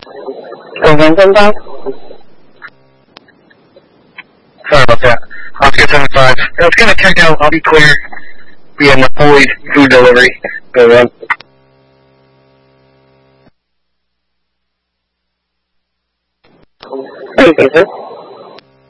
175. Sorry about that. I'll get 75. It's going to check out. I'll be clear. Be in the fully food delivery. Go ahead. Okay, sir.